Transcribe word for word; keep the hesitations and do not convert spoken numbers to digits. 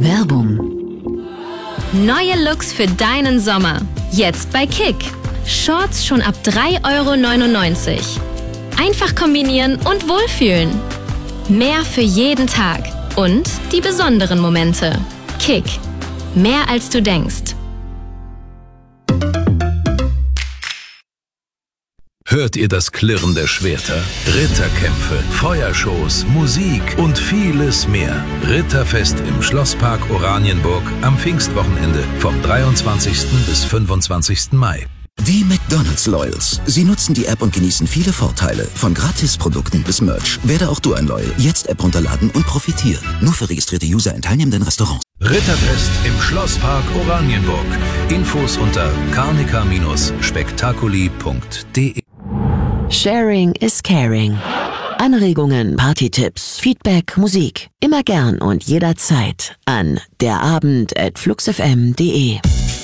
Werbung. Neue Looks für deinen Sommer. Jetzt bei Kick. Shorts schon ab drei Euro neunundneunzig. Einfach kombinieren und wohlfühlen. Mehr für jeden Tag. Und die besonderen Momente. Kick. Mehr als du denkst. Hört ihr das Klirren der Schwerter? Ritterkämpfe, Feuershows, Musik und vieles mehr. Ritterfest im Schlosspark Oranienburg am Pfingstwochenende vom dreiundzwanzigsten bis fünfundzwanzigsten Mai. Die McDonald's Loyals. Sie nutzen die App und genießen viele Vorteile. Von Gratisprodukten bis Merch. Werde auch du ein Loyal. Jetzt App runterladen und profitieren. Nur für registrierte User in teilnehmenden Restaurants. Ritterfest im Schlosspark Oranienburg. Infos unter carnica Spektakuli punkt de. Sharing is caring. Anregungen, Partytipps, Feedback, Musik. Immer gern und jederzeit an derabend at fluxfm punkt de.